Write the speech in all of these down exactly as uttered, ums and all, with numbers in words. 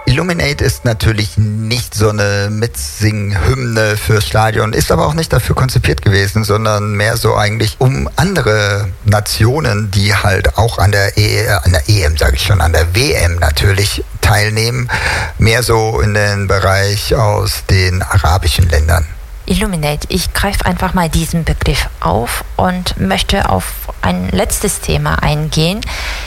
Illuminate ist natürlich nicht so eine Mitsing-Hymne fürs Stadion, ist aber auch nicht dafür konzipiert gewesen, sondern mehr so eigentlich um andere Nationen, die halt auch an der, e- an der E M, sage ich schon, an der W M natürlich teilnehmen, mehr so in den Bereich aus den arabischen Ländern. Illuminate, ich greife einfach mal diesen Begriff auf und möchte auf ein letztes Thema eingehen.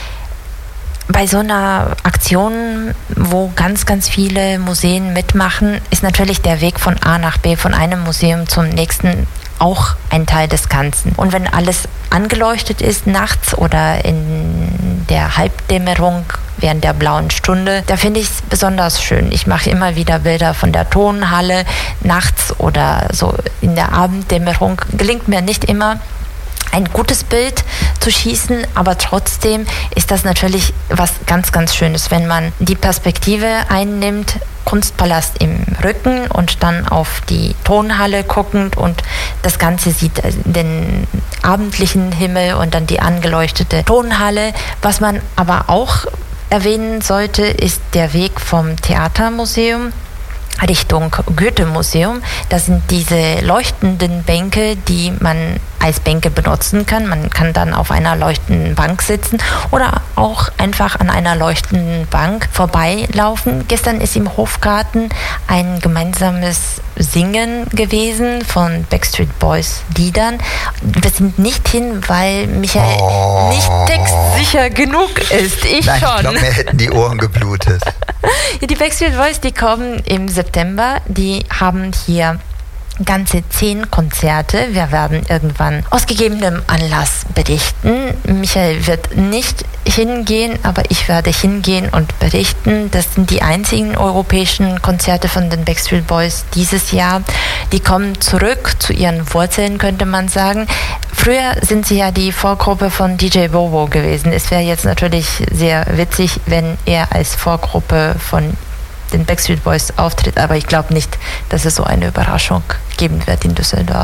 Bei so einer Aktion, wo ganz, ganz viele Museen mitmachen, ist natürlich der Weg von A nach B, von einem Museum zum nächsten, auch ein Teil des Ganzen. Und wenn alles angeleuchtet ist, nachts oder in der Halbdämmerung während der blauen Stunde, da finde ich es besonders schön. Ich mache immer wieder Bilder von der Tonhalle nachts oder so in der Abenddämmerung. Gelingt mir nicht immer, ein gutes Bild zu schießen, aber trotzdem ist das natürlich was ganz, ganz Schönes, wenn man die Perspektive einnimmt, Kunstpalast im Rücken und dann auf die Tonhalle guckend und das Ganze sieht den abendlichen Himmel und dann die angeleuchtete Tonhalle. Was man aber auch erwähnen sollte, ist der Weg vom Theatermuseum Richtung Goethe-Museum. Das sind diese leuchtenden Bänke, die man als Bänke benutzen kann. Man kann dann auf einer leuchtenden Bank sitzen oder auch einfach an einer leuchtenden Bank vorbeilaufen. Gestern ist im Hofgarten ein gemeinsames Singen gewesen von Backstreet Boys Liedern. Wir sind nicht hin, weil Michael oh. nicht textsicher genug ist. Ich Nein, schon. Ich glaube, mir hätten die Ohren geblutet. Ja, die Backstreet Boys, die kommen im September. Die haben hier ganze zehn Konzerte. Wir werden irgendwann aus gegebenem Anlass berichten. Michael wird nicht hingehen, aber ich werde hingehen und berichten. Das sind die einzigen europäischen Konzerte von den Backstreet Boys dieses Jahr. Die kommen zurück zu ihren Wurzeln, könnte man sagen. Früher sind sie ja die Vorgruppe von D J Bobo gewesen. Es wäre jetzt natürlich sehr witzig, wenn er als Vorgruppe von den Backstreet Boys auftritt, aber ich glaube nicht, dass es so eine Überraschung geben wird in Düsseldorf.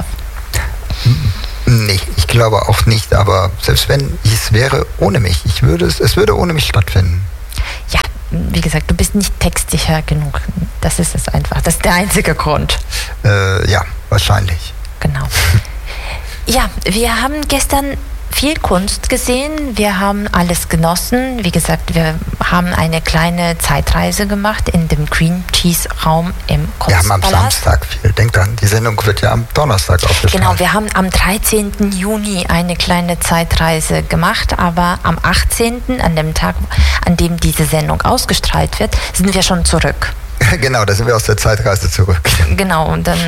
Nee, ich glaube auch nicht, aber selbst wenn es wäre ohne mich, ich würde es, es würde ohne mich stattfinden. Ja, wie gesagt, du bist nicht textsicher genug. Das ist es einfach. Das ist der einzige Grund. Äh, ja, wahrscheinlich. Genau. Ja, wir haben gestern viel Kunst gesehen, wir haben alles genossen. Wie gesagt, wir haben eine kleine Zeitreise gemacht in dem Green Cheese Raum im Kunstpalast. Wir haben am Samstag viel. Denkt dran, die Sendung wird ja am Donnerstag aufgestrahlt. Genau, wir haben am dreizehnten Juni eine kleine Zeitreise gemacht, aber am achtzehnten, an dem Tag, an dem diese Sendung ausgestrahlt wird, sind wir schon zurück. Genau, da sind wir aus der Zeitreise zurück. Genau, und dann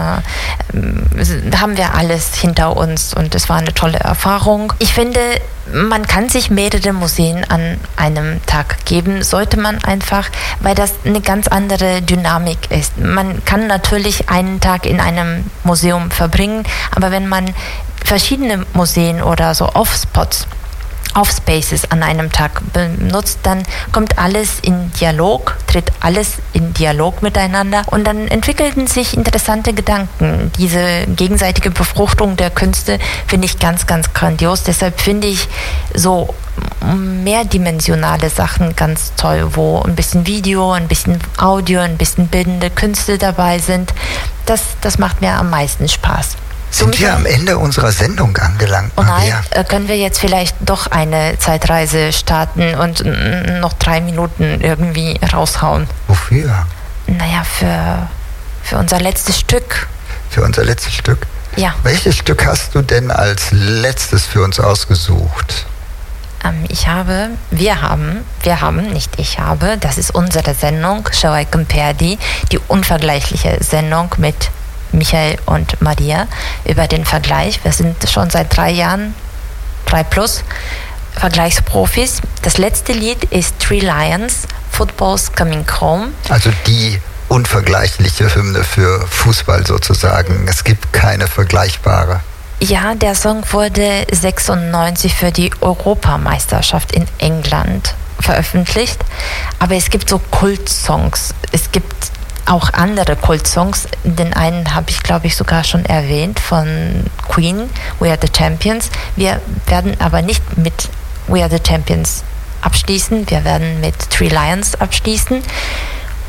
äh, haben wir alles hinter uns und es war eine tolle Erfahrung. Ich finde, man kann sich mehrere Museen an einem Tag geben, sollte man einfach, weil das eine ganz andere Dynamik ist. Man kann natürlich einen Tag in einem Museum verbringen, aber wenn man verschiedene Museen oder so Off-Spots Off-Spaces an einem Tag benutzt, dann kommt alles in Dialog, tritt alles in Dialog miteinander und dann entwickelten sich interessante Gedanken. Diese gegenseitige Befruchtung der Künste finde ich ganz, ganz grandios. Deshalb finde ich so mehrdimensionale Sachen ganz toll, wo ein bisschen Video, ein bisschen Audio, ein bisschen bildende Künste dabei sind. Das, das macht mir am meisten Spaß. Sind wir am Ende unserer Sendung angelangt? Oh nein, äh, können wir jetzt vielleicht doch eine Zeitreise starten und n- noch drei Minuten irgendwie raushauen? Wofür? Naja, für, für unser letztes Stück. Für unser letztes Stück? Ja. Welches Stück hast du denn als letztes für uns ausgesucht? Ähm, ich habe, wir haben, wir haben, nicht ich habe, das ist unsere Sendung, Shall I Compare Die, die unvergleichliche Sendung mit Michael und Maria über den Vergleich. Wir sind schon seit drei Jahren, drei plus, Vergleichsprofis. Das letzte Lied ist Three Lions, Football's Coming Home. Also die unvergleichliche Hymne für Fußball sozusagen. Es gibt keine vergleichbare. Ja, der Song wurde sechsundneunzig für die Europameisterschaft in England veröffentlicht. Aber es gibt so Kultsongs. Es gibt auch andere Kultsongs. Den einen habe ich, glaube ich, sogar schon erwähnt von Queen, We Are the Champions. Wir werden aber nicht mit We Are the Champions abschließen. Wir werden mit Three Lions abschließen.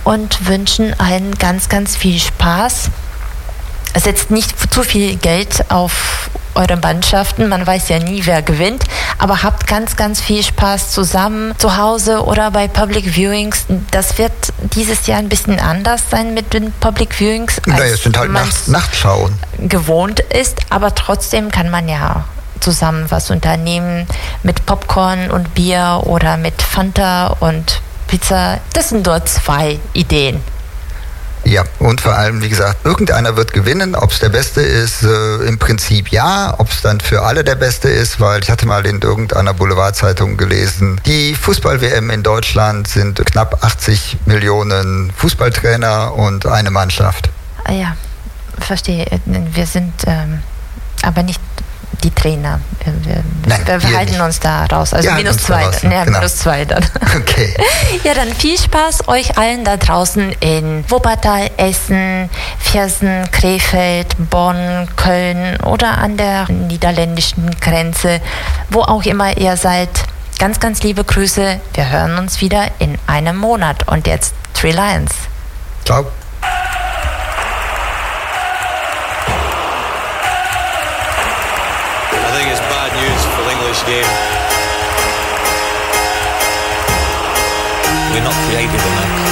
und wünschen allen ganz, ganz viel Spaß. Setzt nicht zu viel Geld auf eure Mannschaften, man weiß ja nie, wer gewinnt, aber habt ganz, ganz viel Spaß zusammen zu Hause oder bei Public Viewings. Das wird dieses Jahr ein bisschen anders sein mit den Public Viewings, als naja, es sind halt man Nacht, Nachtschauen gewohnt ist, aber trotzdem kann man ja zusammen was unternehmen mit Popcorn und Bier oder mit Fanta und Pizza. Das sind nur zwei Ideen. Ja, und vor allem, wie gesagt, irgendeiner wird gewinnen. Ob es der Beste ist, äh, im Prinzip ja. Ob es dann für alle der Beste ist, weil ich hatte mal in irgendeiner Boulevardzeitung gelesen, die Fußball-W M in Deutschland sind knapp achtzig Millionen Fußballtrainer und eine Mannschaft. Ja, verstehe. Wir sind ähm, aber nicht die Trainer. Wir, wir, Nein, wir, wir halten nicht. uns da raus. Also ja, minus zwei. Dann. Ja, genau. minus zwei dann. Okay. Ja, dann viel Spaß euch allen da draußen in Wuppertal, Essen, Viersen, Krefeld, Bonn, Köln oder an der niederländischen Grenze, wo auch immer ihr seid. Ganz, ganz liebe Grüße. Wir hören uns wieder in einem Monat. Und jetzt Three Lions. Ciao. Game. We're not creative enough.